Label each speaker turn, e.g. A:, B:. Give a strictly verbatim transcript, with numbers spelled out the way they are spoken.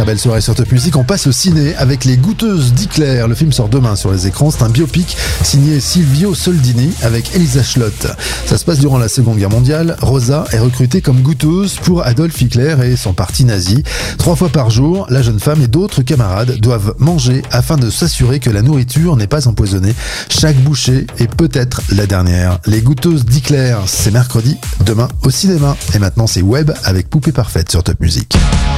A: belle soirée sur Top Music. On passe au ciné avec Les Goûteuses d'Hitler. Le film sort demain sur les écrans. C'est un biopic signé Silvio Soldini avec Elisa Schlott. Ça se passe durant la Seconde Guerre mondiale. Rosa est recrutée comme goûteuse pour Adolf Hitler et son parti nazi. Trois fois par jour, la jeune femme et d'autres camarades doivent manger afin de s'assurer que la nourriture n'est pas empoisonnée. Chaque bouchée est peut-être la dernière. Les Goûteuses d'Hitler, c'est mercredi, demain au cinéma. Et maintenant, c'est Web avec Poupée Parfaite sur Top Music.